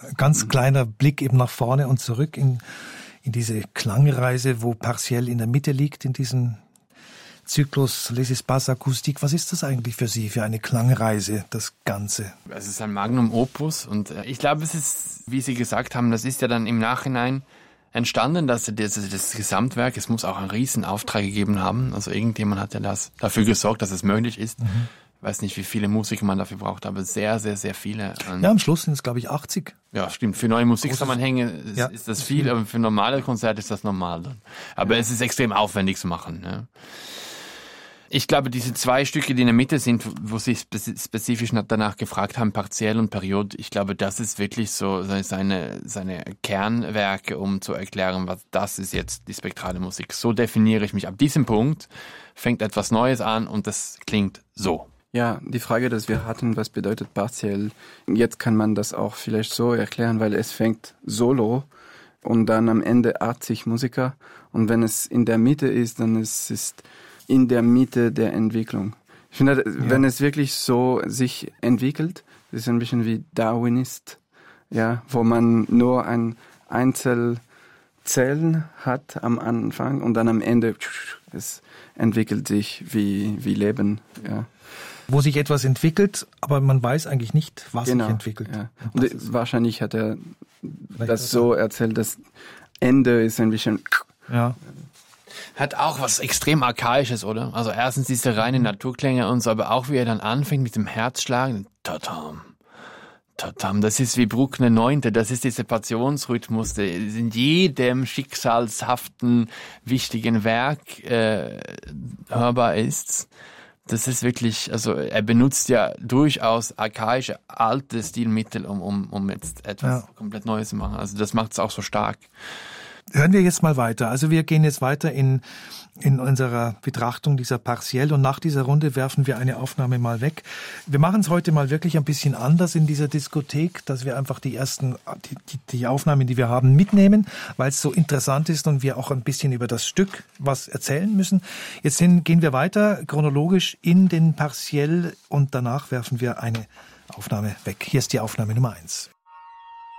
Ganz kleiner Blick eben nach vorne und zurück in diese Klangreise, wo partiell in der Mitte liegt, in diesem Zyklus Les Espaces Acoustiques. Was ist das eigentlich für Sie, für eine Klangreise, das Ganze? Es ist ein Magnum Opus und ich glaube, es ist, wie Sie gesagt haben, das ist ja dann im Nachhinein entstanden, dass das Gesamtwerk, es muss auch einen riesen Auftrag gegeben haben. Also irgendjemand hat ja dafür gesorgt, dass es möglich ist. Ich weiß nicht, wie viele Musiker man dafür braucht, aber sehr, sehr, sehr viele. Ja, am Schluss sind es, glaube ich, 80. Ja, stimmt. Für neue Musikzusammenhänge ist das viel, aber für normale Konzerte ist das normal dann. Aber es ist extrem aufwendig zu machen. Ja. Ich glaube, diese 2 Stücke, die in der Mitte sind, wo Sie spezifisch danach gefragt haben, partiell und Period, ich glaube, das ist wirklich so seine Kernwerke, um zu erklären, was das ist jetzt die spektrale Musik. So definiere ich mich. Ab diesem Punkt fängt etwas Neues an und das klingt so. Ja, die Frage, dass wir hatten, was bedeutet partiell? Jetzt kann man das auch vielleicht so erklären, weil es fängt solo und dann am Ende 80 Musiker. Und wenn es in der Mitte ist, dann ist es in der Mitte der Entwicklung. Ich finde, wenn es wirklich so sich entwickelt, ist es ein bisschen wie Darwinist, ja, wo man nur ein Einzelzellen hat am Anfang und dann am Ende es entwickelt sich wie Leben, ja. Wo sich etwas entwickelt, aber man weiß eigentlich nicht, was sich entwickelt. Ja. Und wahrscheinlich hat er das so erzählt, das Ende ist ein bisschen... Ja. Hat auch was extrem Archaisches, oder? Also erstens diese reine Naturklänge und so, aber auch wie er dann anfängt mit dem Herzschlagen. Tatam, tatam, das ist wie Bruckner 9. Das ist dieser Passionsrhythmus, der in jedem schicksalshaften, wichtigen Werk hörbar ist. Das ist wirklich, also er benutzt ja durchaus archaische, alte Stilmittel, um jetzt etwas komplett Neues zu machen. Also das macht es auch so stark. Hören wir jetzt mal weiter. Also wir gehen jetzt weiter in unserer Betrachtung dieser Partiell und nach dieser Runde werfen wir eine Aufnahme mal weg. Wir machen es heute mal wirklich ein bisschen anders in dieser Diskothek, dass wir einfach die Aufnahmen, die wir haben, mitnehmen, weil es so interessant ist und wir auch ein bisschen über das Stück was erzählen müssen. Jetzt gehen wir weiter chronologisch in den Partiell und danach werfen wir eine Aufnahme weg. Hier ist die Aufnahme Nummer 1.